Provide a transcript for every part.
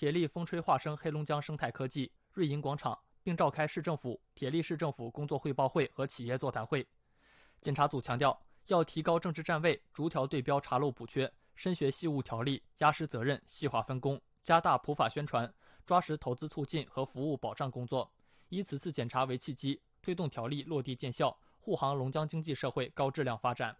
铁力风吹化生黑龙江生态科技、瑞银广场，并召开市政府、铁力市政府工作汇报会和企业座谈会。检查组强调，要提高政治站位，逐条对标查漏补缺，深学细务条例，压实责任，细化分工，加大普法宣传，抓实投资促进和服务保障工作，以此次检查为契机，推动条例落地见效，护航龙江经济社会高质量发展。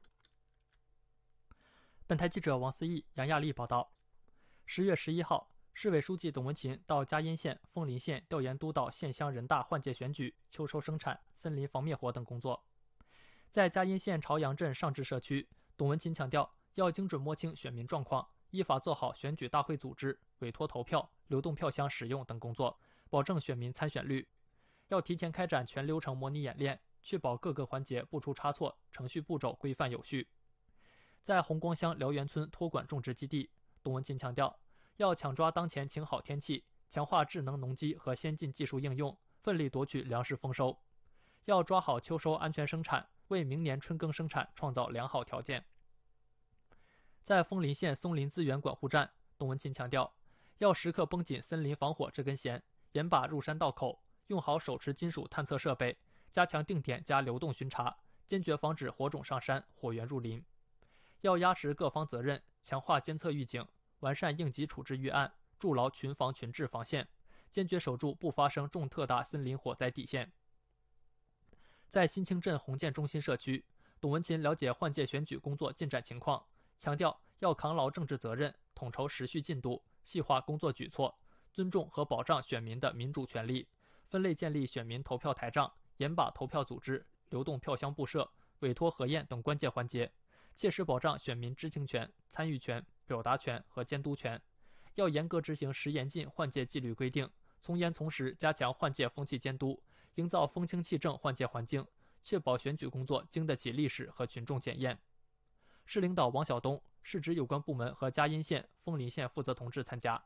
本台记者王思义、杨亚丽报道。10月11号，市委书记董文勤到嘉荫县、枫林县调研督导县乡人大换届选举、秋收生产、森林防灭火等工作。在嘉荫县朝阳镇上志社区，董文勤强调，要精准摸清选民状况，依法做好选举大会组织、委托投票、流动票箱使用等工作，保证选民参选率。要提前开展全流程模拟演练，确保各个环节不出差错，程序步骤规范有序。在红光乡辽源村托管种植基地，董文勤强调，要抢抓当前晴好天气，强化智能农机和先进技术应用，奋力夺取粮食丰收。要抓好秋收安全生产，为明年春耕生产创造良好条件。在枫林县松林资源管护站，董文勤强调，要时刻绷紧森林防火这根弦，严把入山道口，用好手持金属探测设备，加强定点加流动巡查，坚决防止火种上山、火源入林。要压实各方责任，强化监测预警，完善应急处置预案，筑牢群防群治防线，坚决守住不发生重特大森林火灾底线。在新清镇红建中心社区，董文勤了解换届选举工作进展情况，强调要扛牢政治责任，统筹时序进度，细化工作举措，尊重和保障选民的民主权利，分类建立选民投票台账，严把投票组织、流动票箱布设、委托核验等关键环节，切实保障选民知情权、参与权、表达权和监督权。要严格执行实严禁换届纪律规定，从严从实加强换届风气监督，营造风清气正换届环境，确保选举工作经得起历史和群众检验。市领导王晓东、市直有关部门和嘉荫县、枫林县负责同志参加。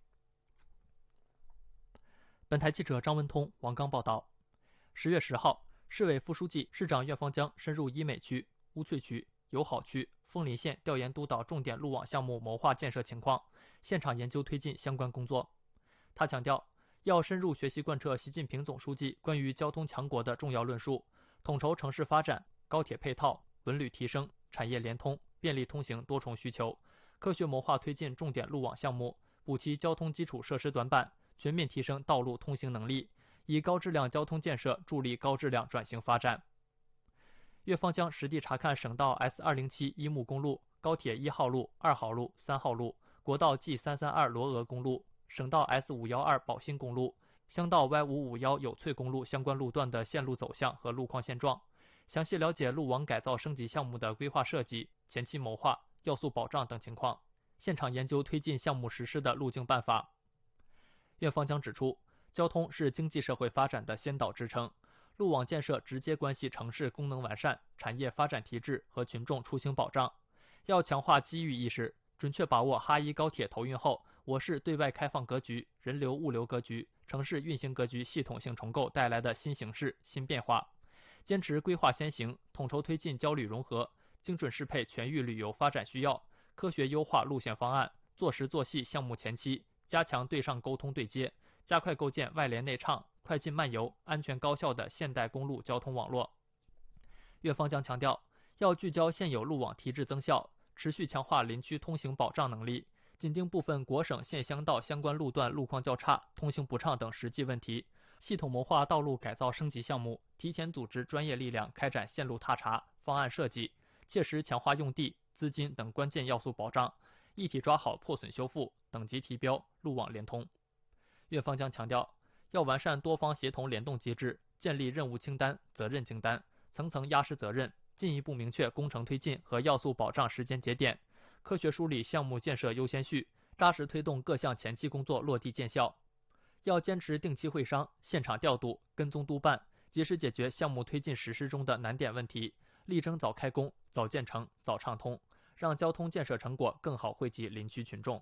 本台记者张文通、王刚报道。10月10号，市委副书记、市长苑方江深入医美区、乌翠区、友好区、枫林县调研督导重点路网项目谋划建设情况，现场研究推进相关工作。他强调，要深入学习贯彻习近平总书记关于交通强国的重要论述，统筹城市发展、高铁配套、文旅提升、产业联通、便利通行多重需求，科学谋划推进重点路网项目，补齐交通基础设施短板，全面提升道路通行能力，以高质量交通建设助力高质量转型发展。岳方江实地查看省道 S207 伊木公路、高铁1号路、2号路、3号路、国道 G332 罗峨公路、省道 S512 宝兴公路、乡道 Y551 有翠公路相关路段的线路走向和路况现状，详细了解路网改造升级项目的规划设计、前期谋划、要素保障等情况，现场研究推进项目实施的路径办法。岳方江指出，交通是经济社会发展的先导支撑，路网建设直接关系城市功能完善、产业发展提质和群众出行保障。要强化机遇意识，准确把握哈一高铁投运后我市对外开放格局、人流物流格局、城市运行格局系统性重构带来的新形势、新变化，坚持规划先行，统筹推进交旅融合，精准适配全域旅游发展需要，科学优化路线方案，做实做细项目前期，加强对上沟通对接，加快构建外联内畅、快进慢游、安全高效的现代公路交通网络。岳方江强调，要聚焦现有路网提质增效，持续强化林区通行保障能力，紧盯部分国省县乡道相关路段路况较差、通行不畅等实际问题，系统谋划道路改造升级项目，提前组织专业力量开展线路踏查、方案设计，切实强化用地、资金等关键要素保障，一体抓好破损修复、等级提标、路网联通。岳方江强调，要完善多方协同联动机制，建立任务清单、责任清单，层层压实责任，进一步明确工程推进和要素保障时间节点，科学梳理项目建设优先序，扎实推动各项前期工作落地见效。要坚持定期会商、现场调度、跟踪督办，及时解决项目推进实施中的难点问题，力争早开工、早建成、早畅通，让交通建设成果更好惠及林区群众。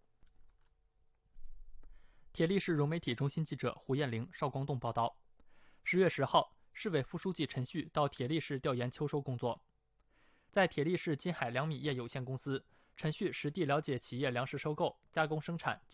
铁力市融媒体中心记者胡艳玲、邵光栋报道。10月10号，市委副书记陈旭到铁力市调研秋收工作。在铁力市金海粮米业有限公司，陈旭实地了解企业粮食收购、加工生产